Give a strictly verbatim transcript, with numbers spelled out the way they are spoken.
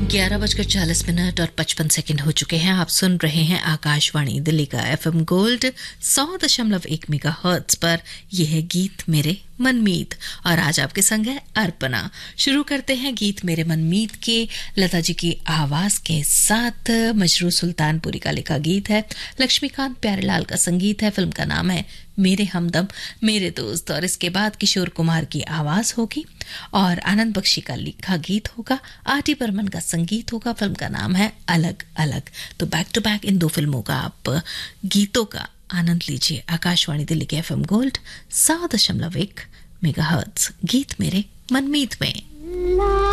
ग्यारह बजकर चालीस मिनट और पचपन सेकंड हो चुके हैं। आप सुन रहे हैं आकाशवाणी दिल्ली का एफएम गोल्ड सौ दशमलव एक मेगा हर्ट्ज पर। यह है गीत मेरे मनमीत और आज आपके संग है अर्पणा। शुरू करते हैं गीत मेरे मनमीत के लता जी की आवाज के साथ। मजरू सुल्तानपुरी का लिखा गीत है, लक्ष्मीकांत प्यारेलाल का संगीत है। फिल्म का नाम है मेरे हमदम मेरे दोस्त और इसके बाद किशोर कुमार की आवाज होगी और आनंद बख्शी का लिखा गीत होगा। आर टी बर्मन का संगीत होगा। फिल्म का नाम है अलग अलग। तो बैक टू बैक इन दो फिल्मों का आप गीतों का आनंद लीजिए। आकाशवाणी दिल्ली के एफएम गोल्ड सौ दशमलव एक मेगा हर्ट्ज। गीत मेरे मनमीत में।